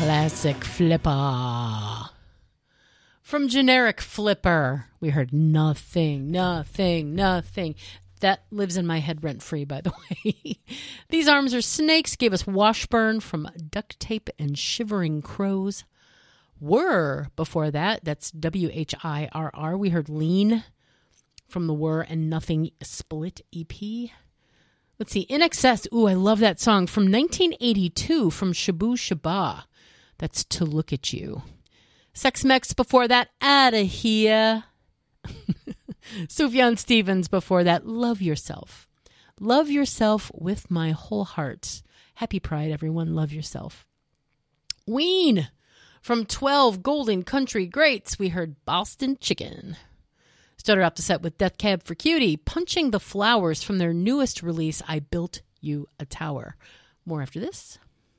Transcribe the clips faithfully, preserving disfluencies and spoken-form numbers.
classic Flipper. From generic Flipper, we heard Nothing, Nothing, Nothing. That lives in my head rent-free, by the way. These Arms Are Snakes gave us Washburn from Duct Tape and Shivering Crows. Whirr before that, that's W H I R R. We heard Lean from the Whirr and Nothing Split E P. Let's see, In Excess. Ooh, I love that song from nineteen eighty-two from Shabu Shaba. That's To Look at You. Sex Mex before that, Outta Here. Sufjan Stevens before that, Love Yourself. Love yourself with my whole heart. Happy Pride, everyone. Love yourself. Ween. From twelve Golden Country Greats, we heard Boston Chicken. Started off the set with Death Cab for Cutie, Punching the Flowers from their newest release, I Built You a Tower. More after this.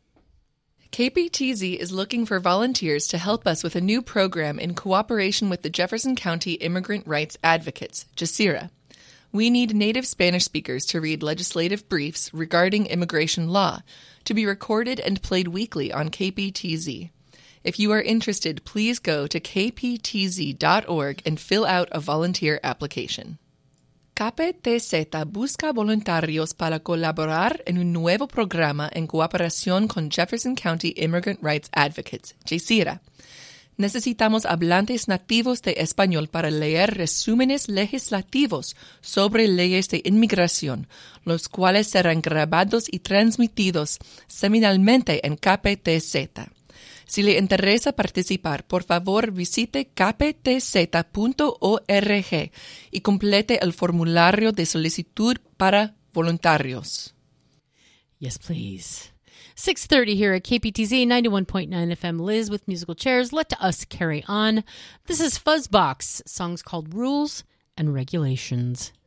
K P T Z is looking for volunteers to help us with a new program in cooperation with the Jefferson County Immigrant Rights Advocates, JASIRA. We need native Spanish speakers to read legislative briefs regarding immigration law, to be recorded and played weekly on K P T Z. If you are interested, please go to k p t z dot org and fill out a volunteer application. K P T Z busca voluntarios para colaborar en un nuevo programa en cooperación con Jefferson County Immigrant Rights Advocates, JASIRA. Necesitamos hablantes nativos de español para leer resúmenes legislativos sobre leyes de inmigración, los cuales serán grabados y transmitidos semanalmente en K P T Z. Si le interesa participar, por favor visite k p t z punto org y complete el formulario de solicitud para voluntarios. Yes, please. six thirty here at K P T Z, ninety-one point nine F M. Liz with musical chairs. Let us carry on. This is Fuzzbox. Song's called Rules and Regulations.